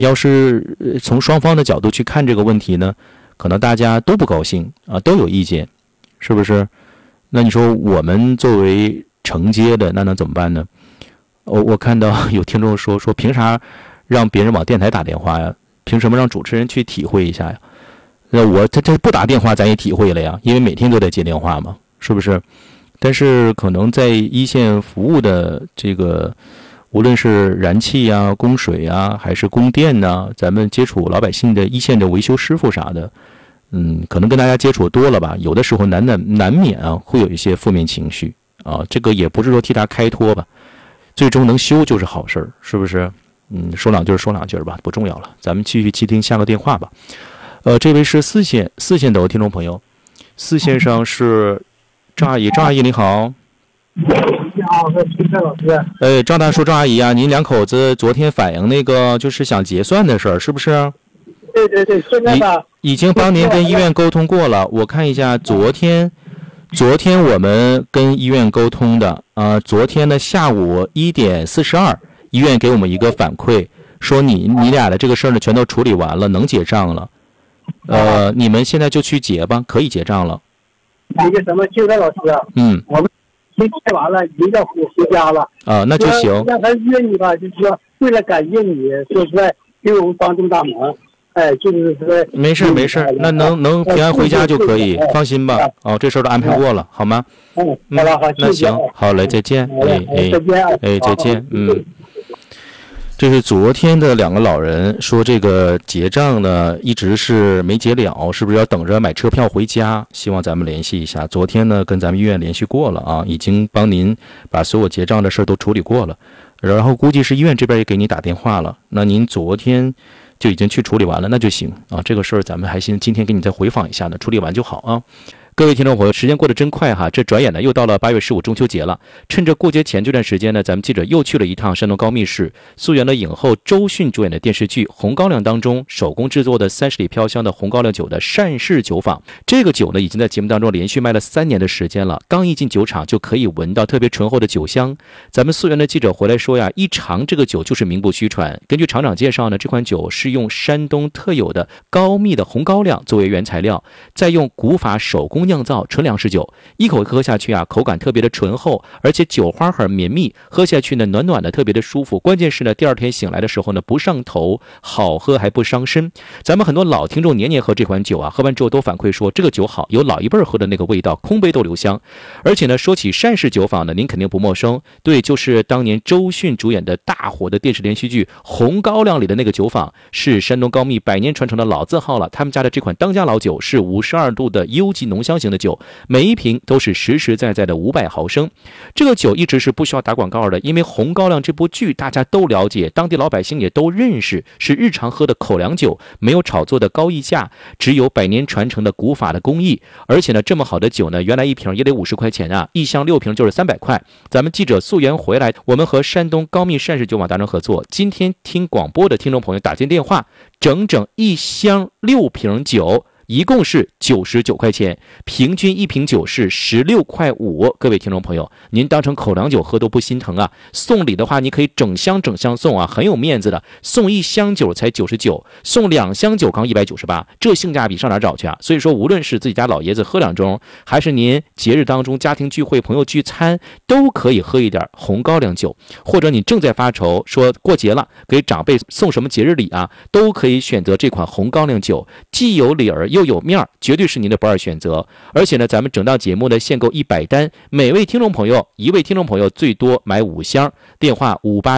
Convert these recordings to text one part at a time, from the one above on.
要是从双方的角度去看这个问题呢，可能大家都不高兴啊，都有意见，是不是？那你说我们作为承接的，那能怎么办呢？我看到有听众说凭啥让别人往电台打电话呀？凭什么让主持人去体会一下呀？那这不打电话咱也体会了呀，因为每天都在接电话嘛，是不是？但是可能在一线服务的这个，无论是燃气呀、供水呀，还是供电呐，咱们接触老百姓的一线的维修师傅啥的，可能跟大家接触多了吧，有的时候难免啊，会有一些负面情绪啊，这个也不是说替他开脱吧，最终能修就是好事儿，是不是？说两句说两句吧，不重要了，咱们继续接听下个电话吧。这位是四线的听众朋友，四线上是张阿姨，张阿姨你好。 你好，我是陈老师。 张大叔、张阿姨啊，您两口子昨天反映那个就是想结算的事儿，是不是？ 对，现在吧， 已经帮您跟医院沟通过了。我看一下，昨天我们跟医院沟通的昨天的下午1点42，医院给我们一个反馈，说你俩的这个事儿呢全都处理完了，能结账了。你们现在就去结吧，可以结账了。 那个什么，青山老师啊，我们结完了，已经要回家了。 那就行。 让他约你吧，就是说为了感谢你，说实在给我们帮这么大忙。就是说没事，那能平安回家就可以，放心吧。这事儿都安排过了，好吗？ 好了，好， 那行，好嘞，再见。再见。这是昨天的两个老人说，这个结账呢一直是没结了，是不是要等着买车票回家？希望咱们联系一下。昨天呢跟咱们医院联系过了啊，已经帮您把所有结账的事都处理过了，然后估计是医院这边也给你打电话了。那您昨天就已经去处理完了，那就行啊。这个事儿咱们还今天给你再回访一下呢，处理完就好啊。各位听众朋友，时间过得真快哈，这转眼呢又到了8月15中秋节了。趁着过节前这段时间呢，咱们记者又去了一趟山东高密市，溯源了影后周迅主演的电视剧《红高粱》当中手工制作的30里飘香的红高粱酒的单氏酒坊。这个酒呢，已经在节目当中连续卖了3年的时间了。刚一进酒厂就可以闻到特别醇厚的酒香。咱们溯源的记者回来说呀，一尝这个酒就是名不虚传。根据厂长介绍呢，这款酒是用山东特有的高密的红高粱作为原材料，再用古法手工酿造纯粮食酒，一口喝下去啊，口感特别的醇厚，而且酒花很绵密，喝下去呢暖暖的，特别的舒服。关键是呢，第二天醒来的时候呢，不上头，好喝还不伤身。咱们很多老听众年年喝这款酒啊，喝完之后都反馈说这个酒好，有老一辈喝的那个味道，空杯都留香。而且呢，说起单氏酒坊呢，您肯定不陌生，对，就是当年周迅主演的大火的电视连续剧《红高粱》里的那个酒坊，是山东高密100年传承的老字号了。他们家的这款当家老酒是52度的优级浓香型的酒，每一瓶都是实实在在的500毫升。这个酒一直是不需要打广告的，因为《红高粱》这部剧大家都了解，当地老百姓也都认识，是日常喝的口粮酒，没有炒作的高溢价，只有100年传承的古法的工艺。而且呢，这么好的酒呢，原来一瓶也得50块钱啊，一箱6瓶就是300块。咱们记者溯源回来，我们和山东高密单氏酒坊达成合作，今天听广播的听众朋友打进电话，整整一箱6瓶酒，一共是99块钱，平均一瓶酒是16块5。各位听众朋友，您当成口粮酒喝都不心疼啊！送礼的话，你可以整箱送啊，很有面子的。送一箱酒才99，送2箱酒刚198，这性价比上哪找去啊？所以说，无论是自己家老爷子喝2盅，还是您节日当中家庭聚会、朋友聚餐，都可以喝一点红高粱酒。或者你正在发愁，说过节了，给长辈送什么节日礼啊，都可以选择这款红高粱酒，既有理儿又有面，绝对是您的不二选择。而且呢，咱们整档节目呢限购100单，每位听众朋友1位听众朋友最多买5箱。电话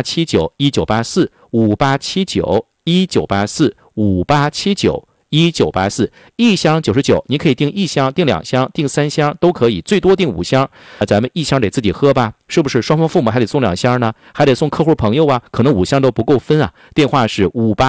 58791984，58791984，58791984，一箱99，你可以订1箱、订2箱、订3箱都可以，最多订5箱。咱们1箱得自己喝吧，是不是？双方父母还得送2箱呢，还得送客户朋友啊，可能5箱都不够分啊。电话是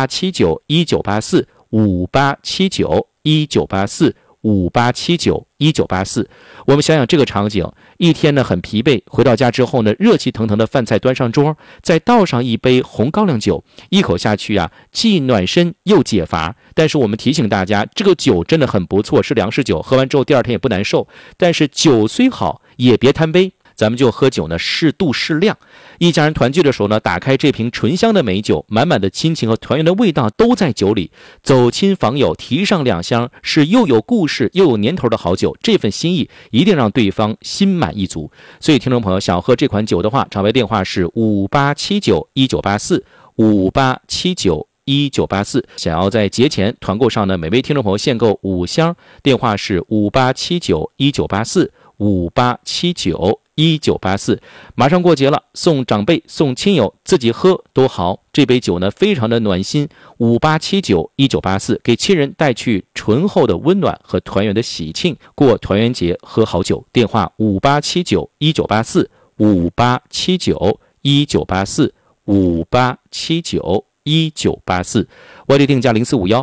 58791984，58791984，58791984。我们想想这个场景，一天呢很疲惫，回到家之后呢，热气腾腾的饭菜端上桌，再倒上一杯红高粱酒，一口下去啊，既暖身又解乏。但是我们提醒大家，这个酒真的很不错，是粮食酒，喝完之后第二天也不难受。但是酒虽好，也别贪杯。 咱们就喝酒呢，适度适量。一家人团聚的时候呢，打开这瓶醇香的美酒，满满的亲情和团圆的味道都在酒里。走亲访友，提上2箱，是又有故事又有年头的好酒，这份心意一定让对方心满意足。所以听众朋友想喝这款酒的话，场外电话是5879198458791984。想要在节前团购上呢，每位听众朋友限购5箱，电话是5879198458791984。马上过节了，送长辈送亲友，自己喝都好。这杯酒呢非常的暖心，58791984，给亲人带去醇厚的温暖和团圆的喜庆，过团圆节喝好酒。电话587919845879198458791984，外地定价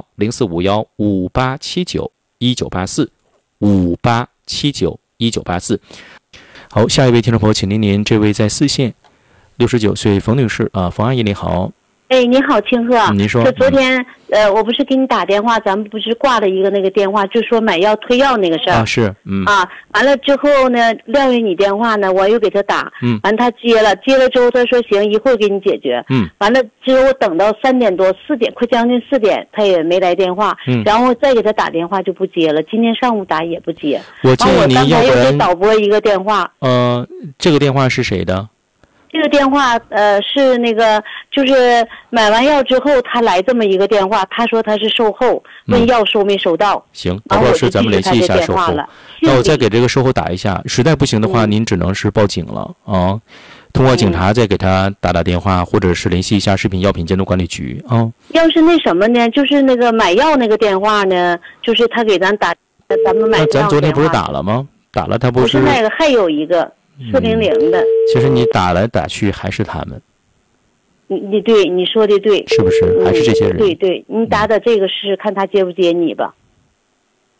045104515879198458791984。好，下一位听众朋友，请您这位在4线，69岁冯女士啊，冯阿姨你好。 哎，你好，清鹤。 您说。 就昨天，我不是给你打电话，咱们不是挂了一个那个电话，就说买药退药那个事儿。 啊，是， 完了之后呢，撂下你电话呢，我又给他打，完他接了之后，他说行，一会儿给你解决。完了之后我等到3点多4点，快将近4点，他也没来电话。然后再给他打电话就不接了，今天上午打也不接。 我建议您要不然我刚才又给导播一个电话。 这个电话是谁的？ 这个电话是那个，就是买完药之后他来这么一个电话，他说他是售后，问药收没收到。 行，导播老师，咱们联系一下售后。那我再给这个售后打一下，实在不行的话，您只能是报警了啊。通过警察再给他打电话，或者是联系一下食品药品监督管理局啊。 要是那什么呢，就是那个买药那个电话呢，就是他给咱打，咱们买药。 那咱昨天不是打了吗？打了他不是那个，还有一个400的。 其实你打来打去还是他们。 对，你说的对， 是不是？还是这些人？ 对，你打这个试试看他接不接你吧。